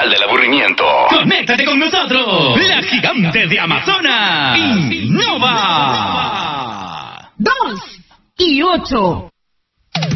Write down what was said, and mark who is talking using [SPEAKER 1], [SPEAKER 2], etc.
[SPEAKER 1] Festival del Aburrimiento.
[SPEAKER 2] ¡Conéctate con nosotros! ¡La gigante de Amazonas! ¡Innova!
[SPEAKER 3] 2 y 8.